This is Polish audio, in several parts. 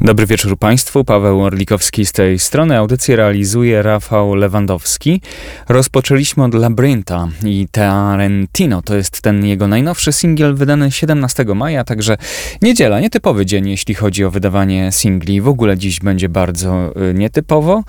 Dobry wieczór Państwu, Paweł Orlikowski z tej strony. Audycję realizuje Rafał Lewandowski. Rozpoczęliśmy od Labyrynta i Tarantino. To jest ten jego najnowszy singiel wydany 17 maja, także niedziela, nietypowy dzień, jeśli chodzi o wydawanie singli. W ogóle dziś będzie bardzo nietypowo.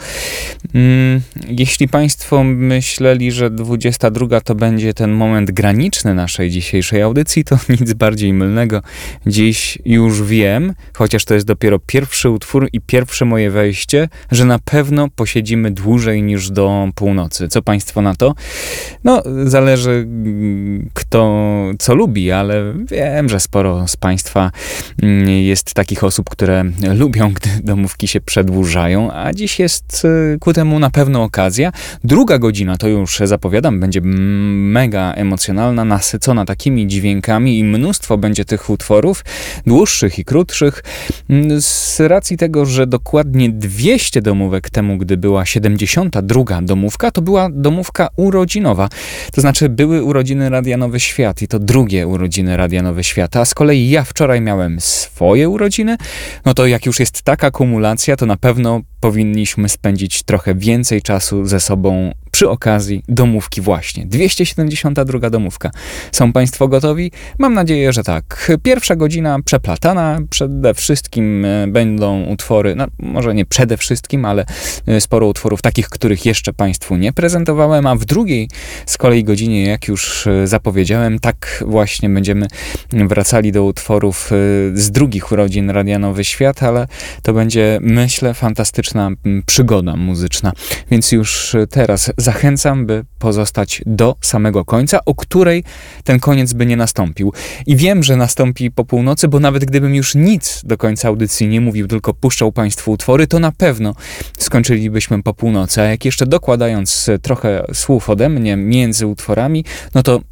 Jeśli Państwo myśleli, że 22 to będzie ten moment graniczny naszej dzisiejszej audycji, to nic bardziej mylnego. Dziś już wiem, chociaż to jest dopiero pierwszy utwór i pierwsze moje wejście, że na pewno posiedzimy dłużej niż do północy. Co Państwo na to? No, zależy kto co lubi, ale wiem, że sporo z Państwa jest takich osób, które lubią, gdy domówki się przedłużają, a dziś jest ku temu na pewno okazja. Druga godzina, to już zapowiadam, będzie mega emocjonalna, nasycona takimi dźwiękami i mnóstwo będzie tych utworów, dłuższych i krótszych. Z racji tego, że dokładnie 200 domówek temu, gdy była 72 domówka, to była domówka urodzinowa. To znaczy były urodziny Radia Nowy Świat i to drugie urodziny Radia Nowy Świat. A z kolei ja wczoraj miałem swoje urodziny, no to jak już jest taka kumulacja, to na pewno powinniśmy spędzić trochę więcej czasu ze sobą przy okazji domówki właśnie. 272 domówka. Są Państwo gotowi? Mam nadzieję, że tak. Pierwsza godzina przeplatana. Przede wszystkim będą utwory, no może nie przede wszystkim, ale sporo utworów takich, których jeszcze Państwu nie prezentowałem, a w drugiej z kolei godzinie, jak już zapowiedziałem, tak właśnie będziemy wracali do utworów z drugich urodzin Radia Nowy Świat, ale to będzie, myślę, fantastyczna przygoda muzyczna. Więc już teraz zachęcam, by pozostać do samego końca, o której ten koniec by nie nastąpił. I wiem, że nastąpi po północy, bo nawet gdybym już nic do końca audycji nie mówił, tylko puszczał Państwu utwory, to na pewno skończylibyśmy po północy. A jak jeszcze dokładając trochę słów ode mnie między utworami, no to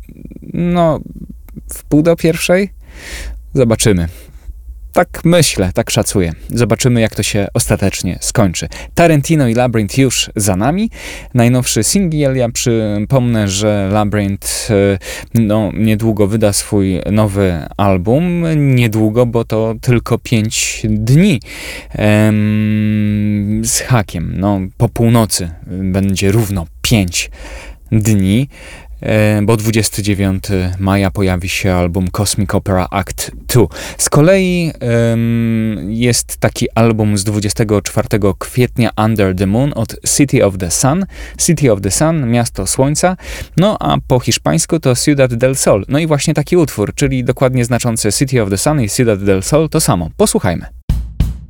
w 12:30? Zobaczymy. Tak myślę, tak szacuję. Zobaczymy, jak to się ostatecznie skończy. Tarantino i Labyrinth już za nami. Najnowszy singiel, ja przypomnę, że Labyrinth niedługo wyda swój nowy album. Niedługo, bo to tylko 5 dni z hakiem. Po północy będzie równo 5 dni. Bo 29 maja pojawi się album Cosmic Opera Act 2. Z kolei jest taki album z 24 kwietnia Under the Moon od City of the Sun. City of the Sun, Miasto Słońca. No a po hiszpańsku to Ciudad del Sol. No i właśnie taki utwór, czyli dokładnie znaczące City of the Sun i Ciudad del Sol to samo. Posłuchajmy.